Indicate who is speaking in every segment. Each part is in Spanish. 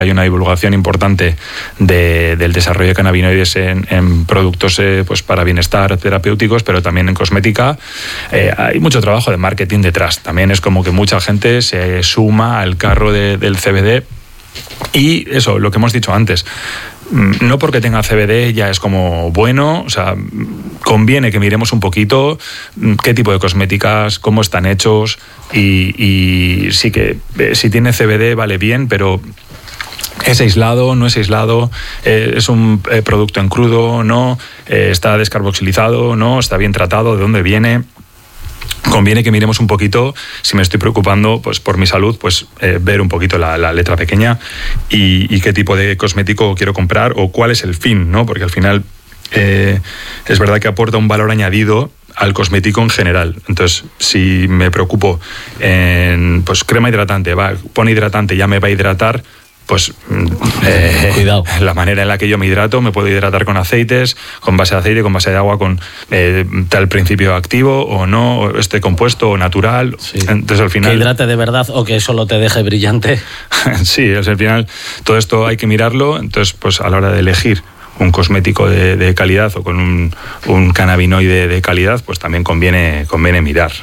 Speaker 1: Hay una divulgación importante del desarrollo de cannabinoides en productos pues para bienestar terapéuticos, pero también en cosmética. Hay mucho trabajo de marketing detrás. También es como que mucha gente se suma al carro del CBD. Y eso, lo que hemos dicho antes, no porque tenga CBD ya es como bueno, o sea, conviene que miremos un poquito qué tipo de cosméticas, cómo están hechos y sí que si tiene CBD vale bien, pero ¿es aislado? ¿No es aislado? ¿Es un producto en crudo? ¿No? ¿Está descarboxilizado? ¿No? ¿Está bien tratado? ¿De dónde viene? Conviene que miremos un poquito, si me estoy preocupando pues por mi salud, pues ver un poquito la letra pequeña y qué tipo de cosmético quiero comprar o cuál es el fin, ¿no? Porque al final es verdad que aporta un valor añadido al cosmético en general. Entonces, si me preocupo en pues crema hidratante, pone hidratante, ya me va a hidratar, pues
Speaker 2: cuidado.
Speaker 1: La manera en la que yo me hidrato, me puedo hidratar con aceites, con base de aceite, con base de agua, con tal principio activo o no, este compuesto o natural.
Speaker 2: Sí.
Speaker 1: Entonces al final...
Speaker 2: Que hidrate de verdad o que solo te deje brillante.
Speaker 1: Sí, al final todo esto hay que mirarlo. Entonces, pues a la hora de elegir un cosmético de calidad o con un cannabinoide de calidad, pues también conviene mirar.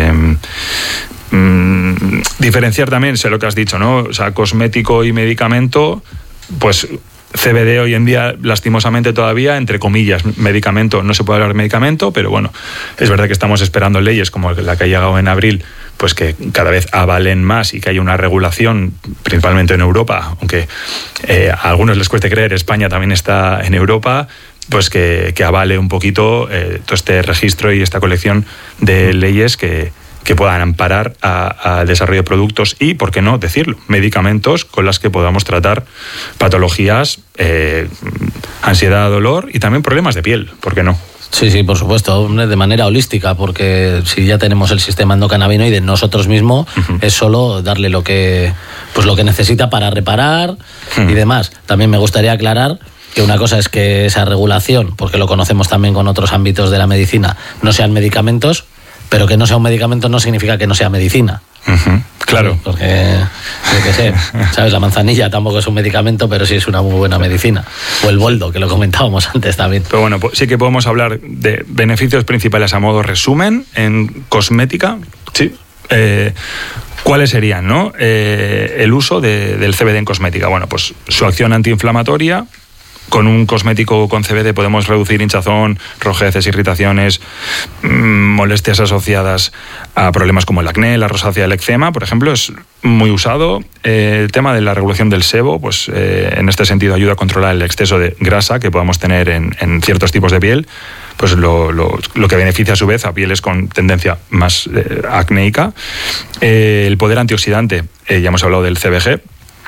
Speaker 1: Diferenciar también, sé lo que has dicho, ¿no? O sea, cosmético y medicamento, pues CBD hoy en día, lastimosamente todavía, entre comillas, medicamento, no se puede hablar de medicamento, pero bueno, es verdad que estamos esperando leyes como la que ha llegado en abril, pues que cada vez avalen más y que haya una regulación, principalmente en Europa, aunque a algunos les cueste creer, España también está en Europa, pues que avale un poquito todo este registro y esta colección de leyes que puedan amparar al desarrollo de productos y, ¿por qué no decirlo?, medicamentos con las que podamos tratar patologías, ansiedad, dolor y también problemas de piel, ¿por qué no?
Speaker 2: Sí, por supuesto, de manera holística, porque si ya tenemos el sistema endocannabinoide nosotros mismos, es solo darle lo que necesita para reparar y demás. También me gustaría aclarar que una cosa es que esa regulación, porque lo conocemos también con otros ámbitos de la medicina, no sean medicamentos, pero que no sea un medicamento no significa que no sea medicina.
Speaker 1: Claro.
Speaker 2: Porque, yo qué sé, ¿sabes? La manzanilla tampoco es un medicamento, pero sí es una muy buena medicina. O el boldo, que lo comentábamos antes también.
Speaker 1: Pero bueno, sí que podemos hablar de beneficios principales a modo resumen en cosmética. Sí. ¿Cuáles serían, no? El uso del CBD en cosmética. Bueno, pues su acción antiinflamatoria. Con un cosmético con CBD podemos reducir hinchazón, rojeces, irritaciones, molestias asociadas a problemas como el acné, la rosácea, el eczema, por ejemplo, es muy usado. El tema de la regulación del sebo, pues en este sentido ayuda a controlar el exceso de grasa que podamos tener en ciertos tipos de piel, pues lo que beneficia a su vez a pieles con tendencia más acnéica. El poder antioxidante, ya hemos hablado del CBG,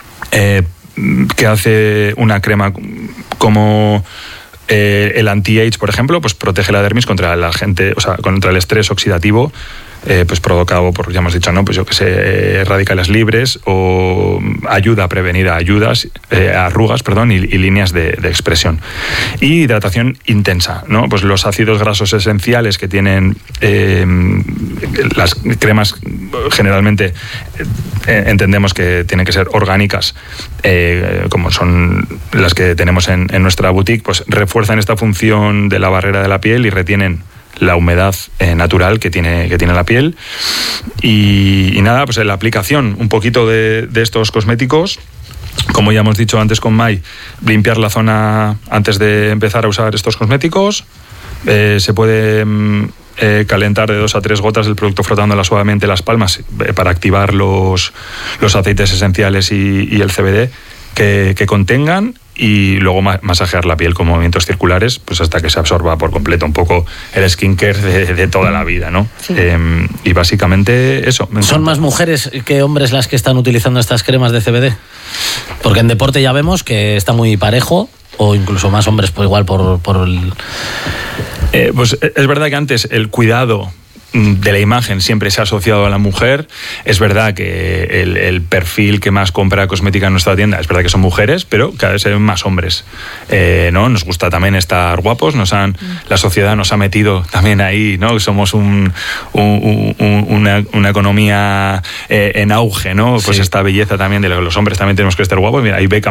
Speaker 1: que hace una crema como el anti-age, por ejemplo, pues protege la dermis contra contra el estrés oxidativo pues provocado por, ya hemos dicho, ¿no? Pues yo que sé, radicales libres, o ayuda a prevenir arrugas, y líneas de expresión. Y hidratación intensa, ¿no? Pues los ácidos grasos esenciales que tienen las cremas, generalmente entendemos que tienen que ser orgánicas, como son las que tenemos en nuestra boutique, pues refuerzan esta función de la barrera de la piel y retienen la humedad natural que tiene la piel. Y nada, pues en la aplicación un poquito de estos cosméticos, como ya hemos dicho antes con Mai, limpiar la zona antes de empezar a usar estos cosméticos. Se puede calentar de 2 a 3 gotas del producto frotándola suavemente las palmas para activar los aceites esenciales y el CBD que contengan, y luego masajear la piel con movimientos circulares, pues hasta que se absorba por completo un poco el skincare de toda la vida, ¿no? Sí. Y básicamente eso.
Speaker 2: ¿Son más mujeres que hombres las que están utilizando estas cremas de CBD? Porque en deporte ya vemos que está muy parejo, o incluso más hombres, pues igual por el...
Speaker 1: Pues es verdad que antes el cuidado de la imagen siempre se ha asociado a la mujer. Es verdad que el perfil que más compra cosmética en nuestra tienda, es verdad que son mujeres, pero cada vez se ven más hombres. ¿No? Nos gusta también estar guapos, la sociedad nos ha metido también ahí, ¿no? Somos una economía en auge, ¿no? Pues esta belleza también de los hombres también tenemos que estar guapos. Mira, ahí Beckham